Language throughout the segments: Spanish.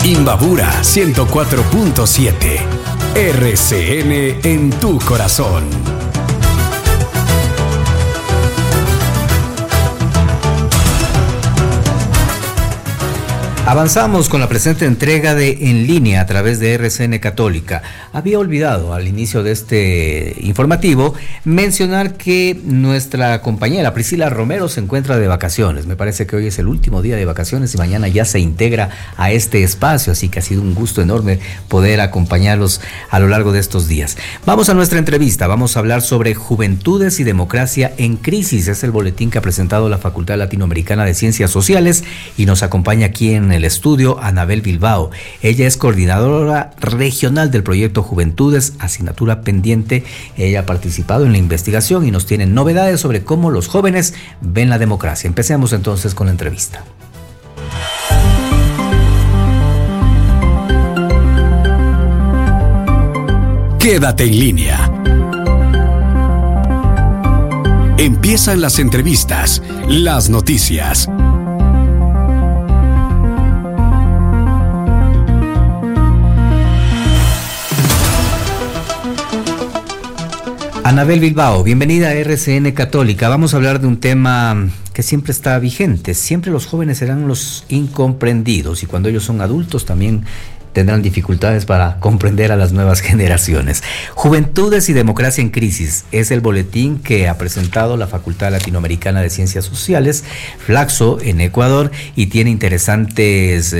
Imbabura 104.7. RCN en tu corazón. Avanzamos con la presente entrega de En Línea a través de RCN Católica. Había olvidado al inicio de este informativo mencionar que nuestra compañera Priscila Romero se encuentra de vacaciones. Me parece que hoy es el último día de vacaciones y mañana ya se integra a este espacio, así que ha sido un gusto enorme poder acompañarlos a lo largo de estos días. Vamos a nuestra entrevista, vamos a hablar sobre Juventudes y Democracia en Crisis. Es el boletín que ha presentado la Facultad Latinoamericana de Ciencias Sociales y nos acompaña aquí en el estudio Anabel Bilbao. Ella es coordinadora regional del proyecto Juventudes, asignatura pendiente. Ella ha participado en la investigación y nos tiene novedades sobre cómo los jóvenes ven la democracia. Empecemos entonces con la entrevista. Quédate en línea. Empiezan las entrevistas, las noticias. Anabel Bilbao, bienvenida a RCN Católica. Vamos a hablar de un tema que siempre está vigente. Siempre los jóvenes serán los incomprendidos y cuando ellos son adultos también tendrán dificultades para comprender a las nuevas generaciones. Juventudes y Democracia en Crisis es el boletín que ha presentado la Facultad Latinoamericana de Ciencias Sociales, Flaxo, en Ecuador, y tiene interesantes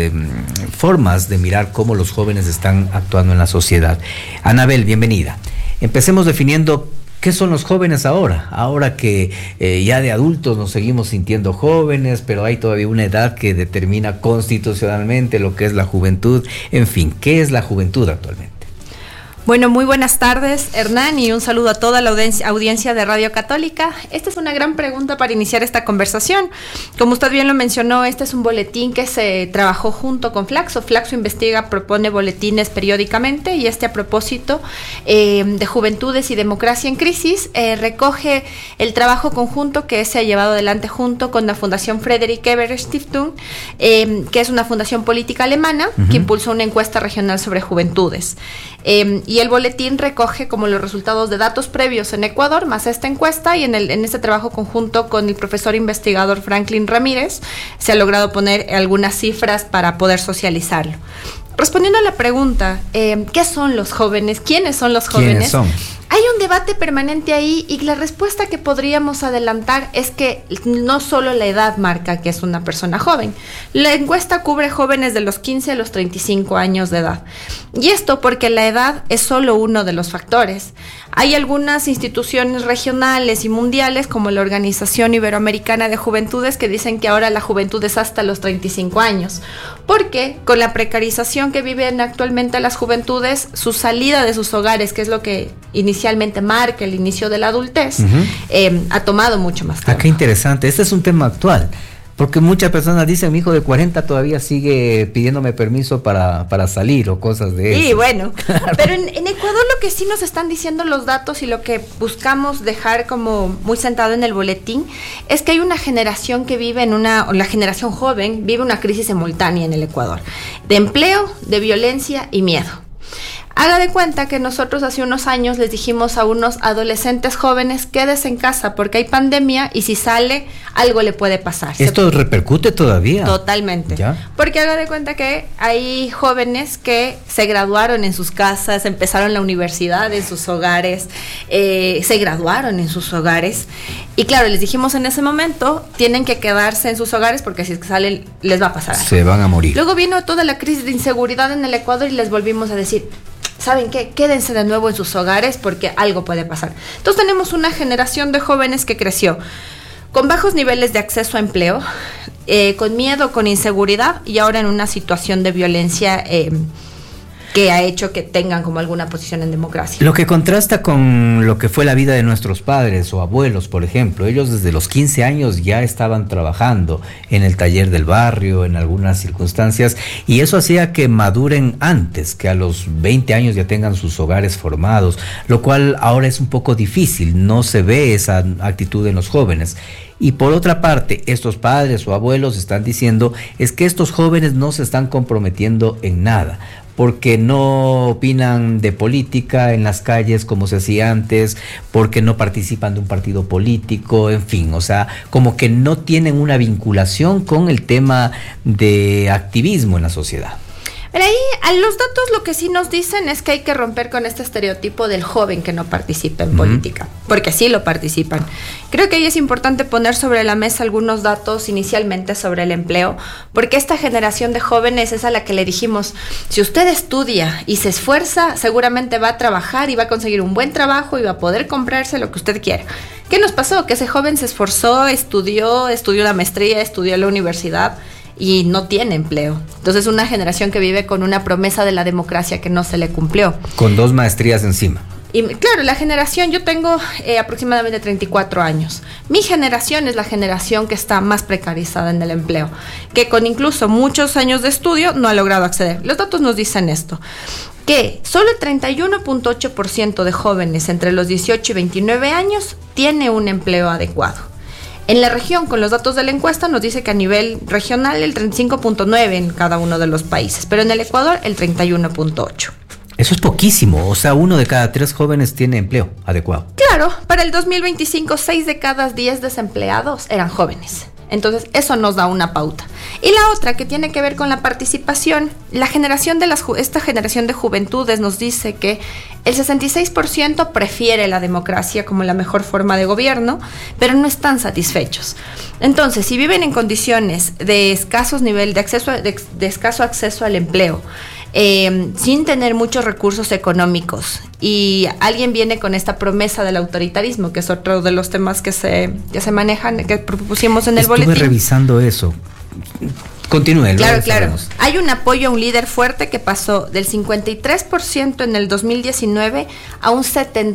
formas de mirar cómo los jóvenes están actuando en la sociedad. Anabel, bienvenida. Empecemos definiendo qué son los jóvenes ahora que ya de adultos nos seguimos sintiendo jóvenes, pero hay todavía una edad que determina constitucionalmente lo que es la juventud. En fin, ¿qué es la juventud actualmente? Bueno, muy buenas tardes, Hernán, y un saludo a toda la audiencia de Radio Católica. Esta es una gran pregunta para iniciar esta conversación. Como usted bien lo mencionó, este es un boletín que se trabajó junto con Flaxo. Flaxo investiga, propone boletines periódicamente y a propósito de Juventudes y Democracia en Crisis recoge el trabajo conjunto que se ha llevado adelante junto con la Fundación Friedrich Ebert Stiftung, que es una fundación política alemana que impulsó una encuesta regional sobre juventudes. Y el boletín recoge como los resultados de datos previos en Ecuador, más esta encuesta, y en este trabajo conjunto con el profesor investigador Franklin Ramírez se ha logrado poner algunas cifras para poder socializarlo. Respondiendo a la pregunta, ¿qué son los jóvenes? ¿Quiénes son los jóvenes? ¿Quiénes son? Hay un debate permanente ahí y la respuesta que podríamos adelantar es que no solo la edad marca que es una persona joven. La encuesta cubre jóvenes de los 15 a los 35 años de edad. Y esto porque la edad es solo uno de los factores. Hay algunas instituciones regionales y mundiales como la Organización Iberoamericana de Juventudes que dicen que ahora la juventud es hasta los 35 años. Porque con la precarización que viven actualmente las juventudes, su salida de sus hogares, que es lo que inicialmente marca el inicio de la adultez, ha tomado mucho más tiempo. Qué interesante. Este es un tema actual, porque muchas personas dicen, mi hijo de 40 todavía sigue pidiéndome permiso para salir o cosas de eso. Sí, bueno, pero en Ecuador lo que sí nos están diciendo los datos y lo que buscamos dejar como muy sentado en el boletín es que hay una generación que vive la generación joven vive una crisis simultánea en el Ecuador, de empleo, de violencia y miedo. Haga de cuenta que nosotros hace unos años les dijimos a unos adolescentes jóvenes, quédese en casa porque hay pandemia y si sale, algo le puede pasar. ¿Esto repercute todavía? Totalmente. ¿Ya? Porque haga de cuenta que hay jóvenes que se graduaron en sus casas, empezaron la universidad en sus hogares, se graduaron en sus hogares. Y claro, les dijimos en ese momento, tienen que quedarse en sus hogares porque si es que salen, les va a pasar algo. Se van a morir. Luego vino toda la crisis de inseguridad en el Ecuador y les volvimos a decir, ¿saben qué? Quédense de nuevo en sus hogares porque algo puede pasar. Entonces tenemos una generación de jóvenes que creció con bajos niveles de acceso a empleo, con miedo, con inseguridad y ahora en una situación de violencia que ha hecho que tengan como alguna posición en democracia. Lo que contrasta con lo que fue la vida de nuestros padres o abuelos, por ejemplo. Ellos desde los 15 años ya estaban trabajando en el taller del barrio, en algunas circunstancias, y eso hacía que maduren antes, que a los 20 años ya tengan sus hogares formados, lo cual ahora es un poco difícil, no se ve esa actitud en los jóvenes. Y por otra parte, estos padres o abuelos están diciendo es que estos jóvenes no se están comprometiendo en nada, porque no opinan de política en las calles como se hacía antes, porque no participan de un partido político, en fin, o sea, como que no tienen una vinculación con el tema de activismo en la sociedad. Pero ahí, a los datos lo que sí nos dicen es que hay que romper con este estereotipo del joven que no participa en política, porque sí lo participan. Creo que ahí es importante poner sobre la mesa algunos datos inicialmente sobre el empleo, porque esta generación de jóvenes es a la que le dijimos, si usted estudia y se esfuerza, seguramente va a trabajar y va a conseguir un buen trabajo y va a poder comprarse lo que usted quiera. ¿Qué nos pasó? Que ese joven se esforzó, estudió una maestría, estudió en la universidad, y no tiene empleo. Entonces, una generación que vive con una promesa de la democracia que no se le cumplió. Con 2 maestrías encima. Y claro, la generación, yo tengo aproximadamente 34 años. Mi generación es la generación que está más precarizada en el empleo, que con incluso muchos años de estudio no ha logrado acceder. Los datos nos dicen esto, que solo el 31.8% de jóvenes entre los 18 y 29 años tiene un empleo adecuado. En la región, con los datos de la encuesta, nos dice que a nivel regional el 35.9 en cada uno de los países, pero en el Ecuador el 31.8. Eso es poquísimo, o sea, 1 de cada 3 jóvenes tiene empleo adecuado. Claro, para el 2025, 6 de cada 10 desempleados eran jóvenes. Entonces, eso nos da una pauta. Y la otra, que tiene que ver con la participación, esta generación de juventudes nos dice que el 66% prefiere la democracia como la mejor forma de gobierno, pero no están satisfechos. Entonces, si viven en condiciones de escaso acceso al empleo, sin tener muchos recursos económicos, y alguien viene con esta promesa del autoritarismo, que es otro de los temas que se manejan, que propusimos en el boletín. Estuve revisando eso. Continúe. Claro. Hay un apoyo a un líder fuerte que pasó del 53% en el 2019 a un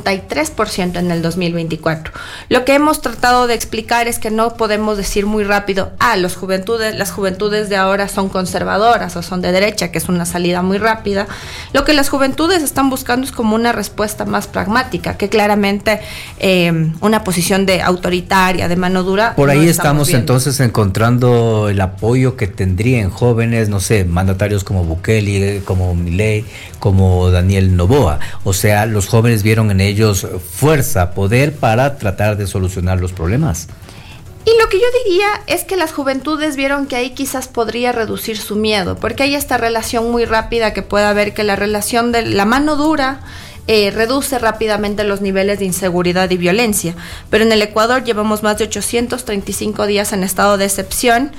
73% en el 2024. Lo que hemos tratado de explicar es que no podemos decir muy rápido, las juventudes de ahora son conservadoras o son de derecha, que es una salida muy rápida. Lo que las juventudes están buscando es como una respuesta más pragmática, que claramente una posición de autoritaria, de mano dura. Por ahí estamos entonces encontrando el apoyo que tendrían jóvenes, no sé, mandatarios como Bukele, como Milei, como Daniel Noboa. O sea, los jóvenes vieron en ellos fuerza, poder para tratar de solucionar los problemas. Y lo que yo diría es que las juventudes vieron que ahí quizás podría reducir su miedo, porque hay esta relación muy rápida que puede haber, que la relación de la mano dura reduce rápidamente los niveles de inseguridad y violencia. Pero en el Ecuador llevamos más de 835 días en estado de excepción,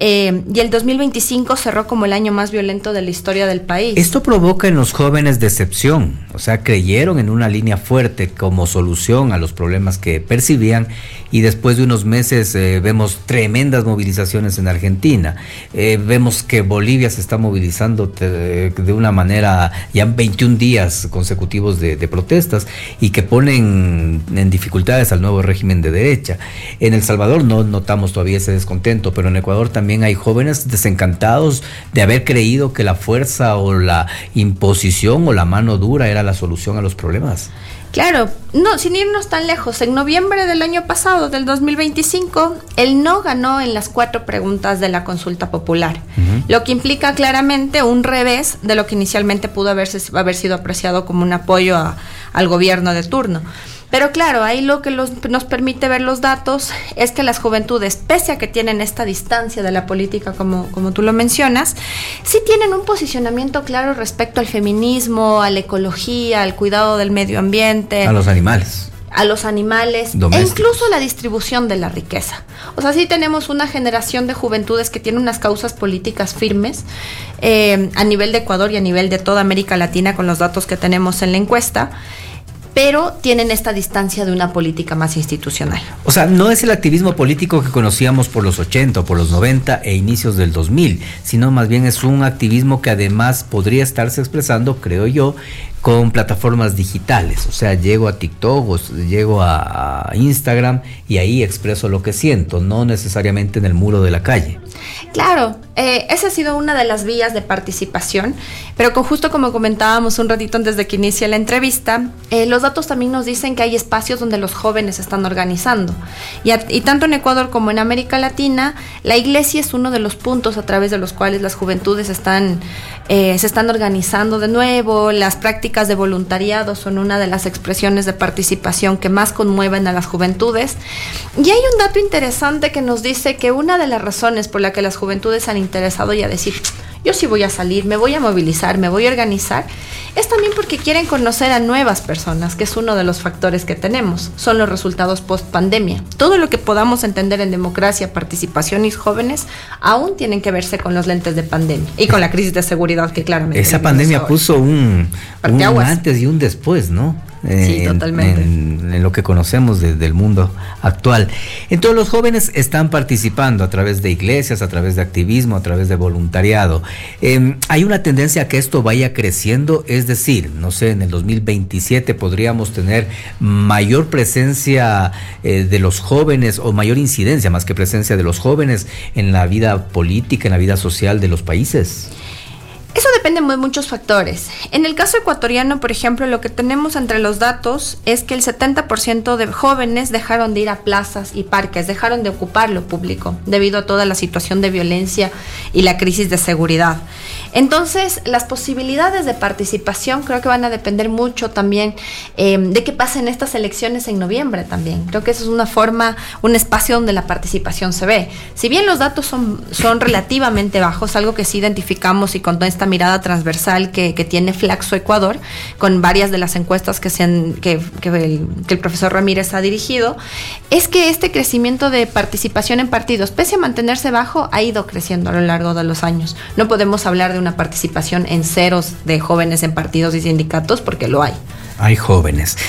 y el 2025 cerró como el año más violento de la historia del país. Esto provoca en los jóvenes decepción, o sea, creyeron en una línea fuerte como solución a los problemas que percibían, y después de unos meses vemos tremendas movilizaciones en Argentina, vemos que Bolivia se está movilizando de una manera, ya 21 días consecutivos de protestas, y que ponen en dificultades al nuevo régimen de derecha. En El Salvador no notamos todavía ese descontento, pero en Ecuador también hay jóvenes desencantados de haber creído que la fuerza o la imposición o la mano dura era la solución a los problemas. Claro, no, sin irnos tan lejos, en noviembre del año pasado, del 2025, el no ganó en las 4 preguntas de la consulta popular, lo que implica claramente un revés de lo que inicialmente pudo haber sido apreciado como un apoyo al gobierno de turno. Pero claro, ahí lo que nos permite ver los datos es que las juventudes, pese a que tienen esta distancia de la política, como tú lo mencionas, sí tienen un posicionamiento claro respecto al feminismo, a la ecología, al cuidado del medio ambiente. A los animales. Domésticos. E incluso a la distribución de la riqueza. O sea, sí tenemos una generación de juventudes que tiene unas causas políticas firmes a nivel de Ecuador y a nivel de toda América Latina, con los datos que tenemos en la encuesta. pero tienen esta distancia de una política más institucional. O sea, no es el activismo político que conocíamos por los 80, por los 90 e inicios del 2000, sino más bien es un activismo que además podría estarse expresando, creo yo, con plataformas digitales. O sea, llego a TikTok o llego a Instagram y ahí expreso lo que siento, no necesariamente en el muro de la calle. Claro, esa ha sido una de las vías de participación, pero justo como comentábamos un ratito antes de que inicie la entrevista, los datos también nos dicen que hay espacios donde los jóvenes se están organizando. Y tanto en Ecuador como en América Latina, la iglesia es uno de los puntos a través de los cuales las juventudes se están organizando de nuevo. Las prácticas de voluntariado son una de las expresiones de participación que más conmueven a las juventudes. Y hay un dato interesante que nos dice que una de las razones por la que las juventudes se han interesado y a decir, yo sí voy a salir, me voy a movilizar, me voy a organizar, es también porque quieren conocer a nuevas personas, que es uno de los factores que tenemos, son los resultados post pandemia. Todo lo que podamos entender en democracia, participación y jóvenes, aún tienen que verse con los lentes de pandemia y con la crisis de seguridad que claramente... Esa pandemia puso un antes y un después, ¿no? Sí, totalmente. En lo que conocemos del mundo actual. Entonces los jóvenes están participando a través de iglesias, a través de activismo, a través de voluntariado. Hay una tendencia a que esto vaya creciendo, es decir, no sé, en el 2027 podríamos tener mayor presencia de los jóvenes o mayor incidencia más que presencia de los jóvenes en la vida política, en la vida social de los países. Eso depende de muchos factores. En el caso ecuatoriano, por ejemplo, lo que tenemos entre los datos es que el 70% de jóvenes dejaron de ir a plazas y parques, dejaron de ocupar lo público debido a toda la situación de violencia y la crisis de seguridad. Entonces, las posibilidades de participación creo que van a depender mucho también de qué pasa en estas elecciones en noviembre también. Creo que eso es una forma, un espacio donde la participación se ve. Si bien los datos son relativamente bajos, algo que sí identificamos y con esta mirada transversal que tiene Flaxo Ecuador, con varias de las encuestas que el profesor Ramírez ha dirigido, es que este crecimiento de participación en partidos, pese a mantenerse bajo, ha ido creciendo a lo largo de los años. No podemos hablar de una participación en ceros de jóvenes en partidos y sindicatos porque lo hay. Hay jóvenes.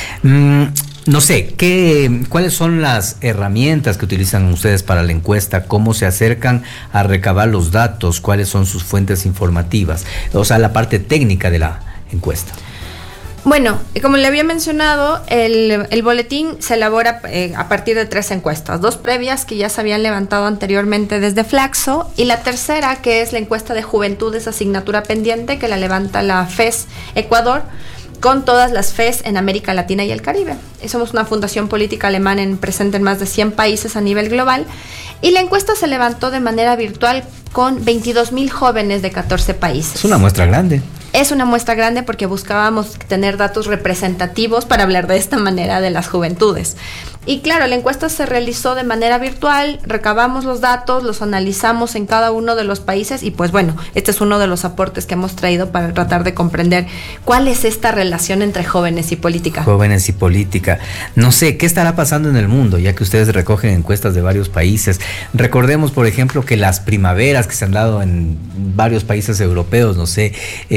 No sé, ¿cuáles son las herramientas que utilizan ustedes para la encuesta? ¿Cómo se acercan a recabar los datos? ¿Cuáles son sus fuentes informativas? O sea, la parte técnica de la encuesta. Bueno, como le había mencionado, el boletín se elabora a partir de 3 encuestas, 2 previas que ya se habían levantado anteriormente desde Flaxo y la tercera que es la encuesta de juventudes asignatura pendiente que la levanta la FES Ecuador, con todas las FES en América Latina y el Caribe. Somos una fundación política alemana presente en más de 100 países a nivel global y la encuesta se levantó de manera virtual con 22,000 jóvenes de 14 países. Es una muestra grande. Es una muestra grande porque buscábamos tener datos representativos para hablar de esta manera de las juventudes. Y claro, la encuesta se realizó de manera virtual, recabamos los datos, los analizamos en cada uno de los países y pues bueno, este es uno de los aportes que hemos traído para tratar de comprender cuál es esta relación entre jóvenes y política. Jóvenes y política. No sé, ¿qué estará pasando en el mundo? Ya que ustedes recogen encuestas de varios países. Recordemos, por ejemplo, que las primaveras que se han dado en varios países europeos, no sé,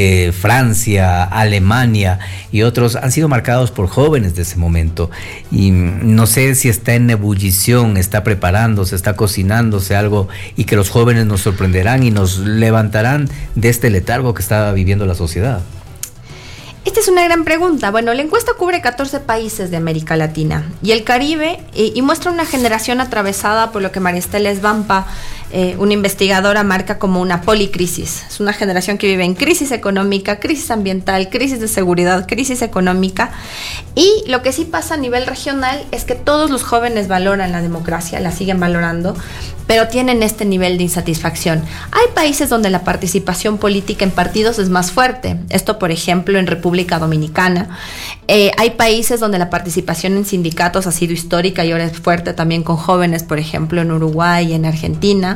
Francia, Alemania y otros, han sido marcados por jóvenes de ese momento. Y no sé si está en ebullición, está preparándose, está cocinándose algo y que los jóvenes nos sorprenderán y nos levantarán de este letargo que está viviendo la sociedad. Esta es una gran pregunta. Bueno, la encuesta cubre 14 países de América Latina y el Caribe y muestra una generación atravesada por lo que María Estela Esbampa, una investigadora, marca como una policrisis. Es una generación que vive en crisis económica, crisis ambiental, crisis de seguridad, crisis económica. Y lo que sí pasa a nivel regional es que todos los jóvenes valoran la democracia, la siguen valorando, pero tienen este nivel de insatisfacción. Hay países donde la participación política en partidos es más fuerte. Esto, por ejemplo, en República Dominicana. Hay países donde la participación en sindicatos ha sido histórica y ahora es fuerte también con jóvenes, por ejemplo, en Uruguay, en Argentina.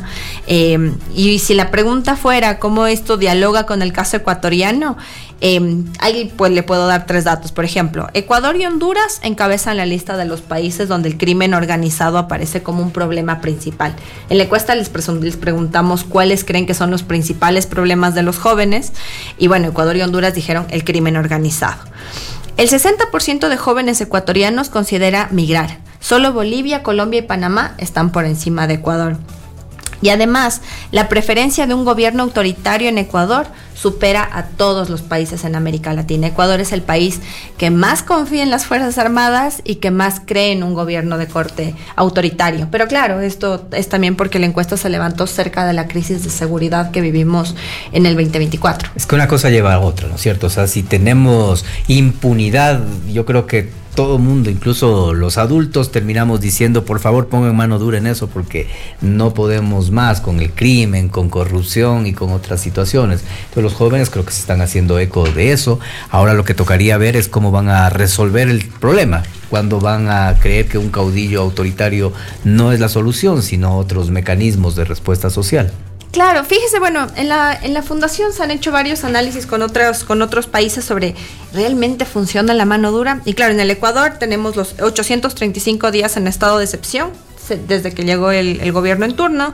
Y si la pregunta fuera cómo esto dialoga con el caso ecuatoriano, ahí pues le puedo dar 3 datos. Por ejemplo, Ecuador y Honduras encabezan la lista de los países donde el crimen organizado aparece como un problema principal. En la encuesta les preguntamos cuáles creen que son los principales problemas de los jóvenes y bueno, Ecuador y Honduras dijeron el crimen organizado. El 60% de jóvenes ecuatorianos considera migrar. Solo Bolivia, Colombia y Panamá están por encima de Ecuador. Y además, la preferencia de un gobierno autoritario en Ecuador supera a todos los países en América Latina. Ecuador es el país que más confía en las Fuerzas Armadas y que más cree en un gobierno de corte autoritario. Pero claro, esto es también porque la encuesta se levantó cerca de la crisis de seguridad que vivimos en el 2024. Es que una cosa lleva a otra, ¿no es cierto? O sea, si tenemos impunidad, yo creo que todo mundo, incluso los adultos, terminamos diciendo, por favor, pongan mano dura en eso porque no podemos más con el crimen, con corrupción y con otras situaciones. Entonces los jóvenes creo que se están haciendo eco de eso. Ahora lo que tocaría ver es cómo van a resolver el problema, cuando van a creer que un caudillo autoritario no es la solución, sino otros mecanismos de respuesta social. Claro, fíjese, bueno, en la fundación se han hecho varios análisis con otros países sobre realmente funciona la mano dura. Y claro, en el Ecuador tenemos los 835 días en estado de excepción desde que llegó el gobierno en turno.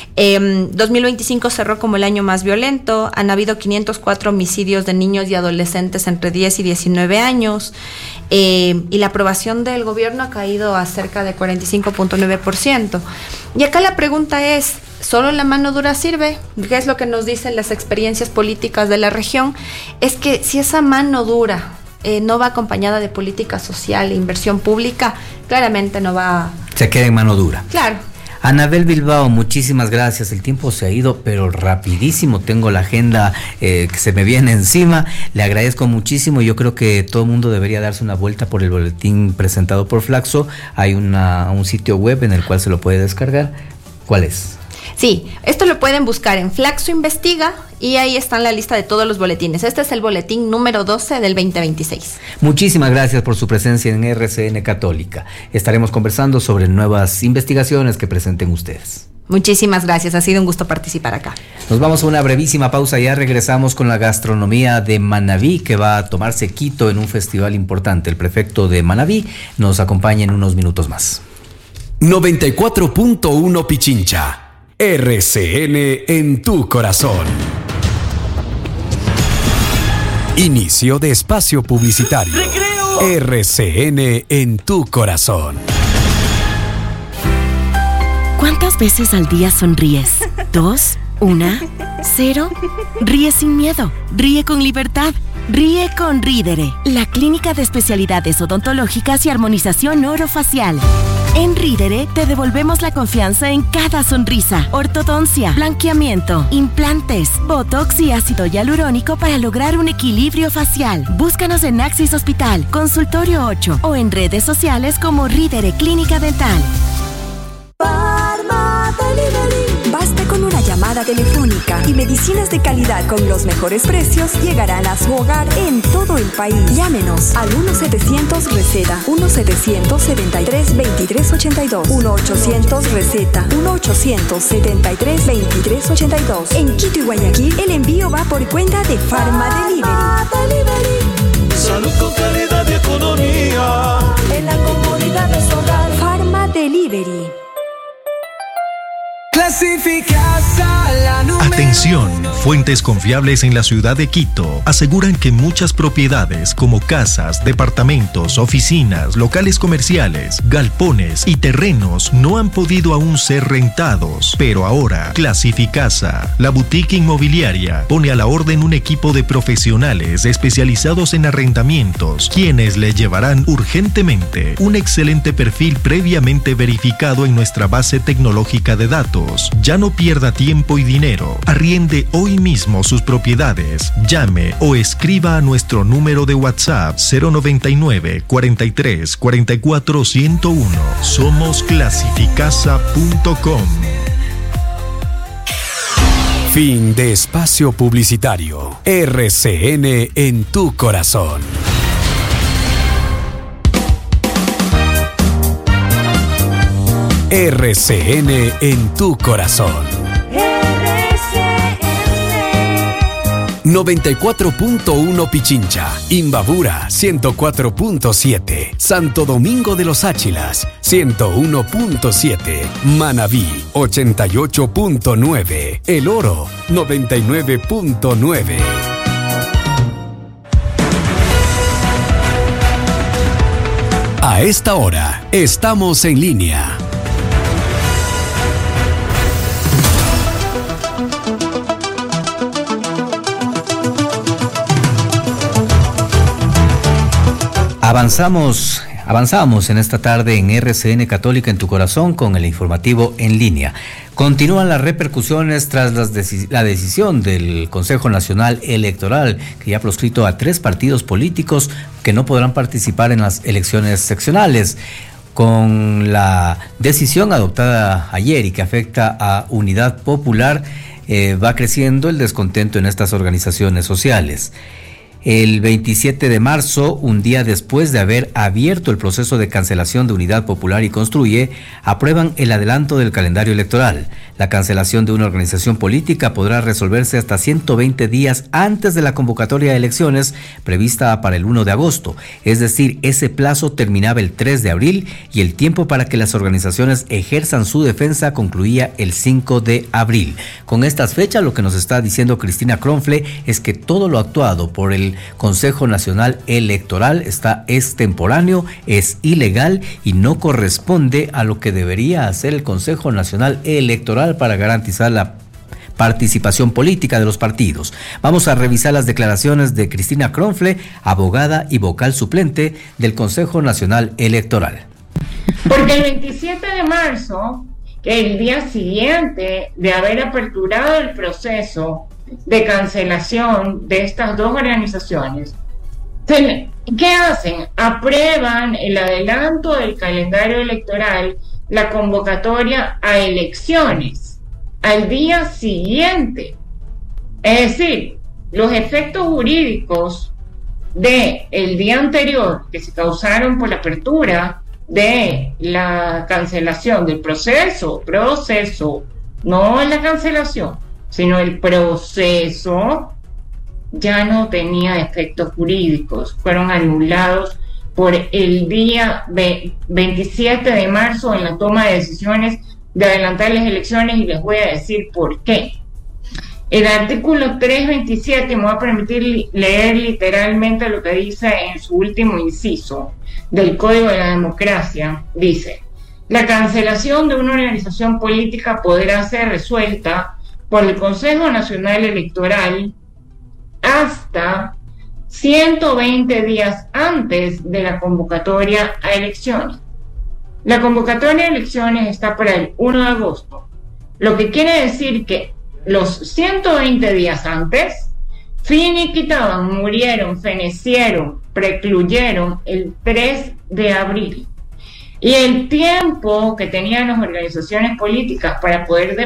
2025 cerró como el año más violento. Han habido 504 homicidios de niños y adolescentes entre 10 y 19 años. Y la aprobación del gobierno ha caído a cerca de 45.9%. Y acá la pregunta es, ¿solo la mano dura sirve? ¿Qué es lo que nos dicen las experiencias políticas de la región? Es que si esa mano dura no va acompañada de política social e inversión pública, claramente no va... Se queda en mano dura. Claro. Anabel Bilbao, muchísimas gracias. El tiempo se ha ido, pero rapidísimo. Tengo la agenda que se me viene encima. Le agradezco muchísimo. Yo creo que todo el mundo debería darse una vuelta por el boletín presentado por Flaxo. Hay un sitio web en el cual se lo puede descargar. ¿Cuál es? Sí, esto lo pueden buscar en Flaxo Investiga y ahí está la lista de todos los boletines. Este es el boletín número 12 del 2026. Muchísimas gracias por su presencia en RCN Católica. Estaremos conversando sobre nuevas investigaciones que presenten ustedes. Muchísimas gracias, ha sido un gusto participar acá. Nos vamos a una brevísima pausa, ya regresamos con la gastronomía de Manabí, que va a tomarse Quito en un festival importante. El prefecto de Manabí nos acompaña en unos minutos más. 94.1 Pichincha. RCN en tu corazón. Inicio de espacio publicitario. ¡Recreo! RCN en tu corazón. ¿Cuántas veces al día sonríes? ¿2? ¿1? ¿0? Ríe sin miedo. Ríe con libertad. Ríe con Ridere, la clínica de especialidades odontológicas y armonización orofacial. En Ridere te devolvemos la confianza en cada sonrisa. Ortodoncia, blanqueamiento, implantes, botox y ácido hialurónico para lograr un equilibrio facial. Búscanos en Axis Hospital, Consultorio 8 o en redes sociales como Ridere Clínica Dental. Pharma Delivery. Basta con una llamada telefónica y medicinas de calidad con los mejores precios llegarán a su hogar en todo el país. Llámenos al 1-700-RECETA, 1-700-73-2382, 1-800-RECETA, 1-800-73-2382. En Quito y Guayaquil, el envío va por cuenta de Pharma Delivery. Salud con calidad y economía En la comodidad de su hogar. Pharma Delivery. Atención, fuentes confiables en la ciudad de Quito aseguran que muchas propiedades como casas, departamentos, oficinas, locales comerciales, galpones y terrenos no han podido aún ser rentados. Pero ahora, Clasificasa, la boutique inmobiliaria, pone a la orden un equipo de profesionales especializados en arrendamientos, quienes le llevarán urgentemente un excelente perfil previamente verificado en nuestra base tecnológica de datos. Ya no pierda tiempo y dinero. Arriende hoy mismo sus propiedades. Llame o escriba a nuestro número de WhatsApp 099 43 44 101. Somos clasificasa.com. Fin de espacio publicitario. RCN en tu corazón. RCN en tu corazón. RCN 94.1 Pichincha, Imbabura 104.7, Santo Domingo de los Áchilas 101.7, Manabí 88.9, El Oro 99.9. A esta hora, estamos en línea. Avanzamos en esta tarde en RCN Católica en tu corazón con el informativo en línea. Continúan las repercusiones tras la decisión del Consejo Nacional Electoral, que ya ha proscrito a 3 partidos políticos que no podrán participar en las elecciones seccionales. Con la decisión adoptada ayer y que afecta a Unidad Popular, va creciendo el descontento en estas organizaciones sociales. El 27 de marzo, un día después de haber abierto el proceso de cancelación de Unidad Popular y Construye, aprueban el adelanto del calendario electoral. La cancelación de una organización política podrá resolverse hasta 120 días antes de la convocatoria de elecciones prevista para el 1 de agosto. Es decir, ese plazo terminaba el 3 de abril y el tiempo para que las organizaciones ejerzan su defensa concluía el 5 de abril. Con estas fechas, lo que nos está diciendo Cristina Cronfle es que todo lo actuado por el Consejo Nacional Electoral es extemporáneo, es ilegal y no corresponde a lo que debería hacer el Consejo Nacional Electoral para garantizar la participación política de los partidos. Vamos a revisar las declaraciones de Cristina Cronfle, abogada y vocal suplente del Consejo Nacional Electoral. Porque el 27 de marzo, el día siguiente de haber aperturado el proceso de cancelación de estas 2 organizaciones, ¿qué hacen? Aprueban el adelanto del calendario electoral, la convocatoria a elecciones al día siguiente. Es decir, los efectos jurídicos del día anterior que se causaron por la apertura de la cancelación del proceso, no la cancelación, sino el proceso, ya no tenía efectos jurídicos, fueron anulados por el día 27 de marzo en la toma de decisiones de adelantar las elecciones, y les voy a decir por qué. El artículo 327, me voy a permitir leer literalmente lo que dice en su último inciso del Código de la Democracia, dice: la cancelación de una organización política podrá ser resuelta por el Consejo Nacional Electoral hasta 120 días antes de la convocatoria a elecciones. La convocatoria a elecciones está para el 1 de agosto, lo que quiere decir que los 120 días antes finiquitaban, murieron, fenecieron, precluyeron el 3 de abril. Y el tiempo que tenían las organizaciones políticas para poder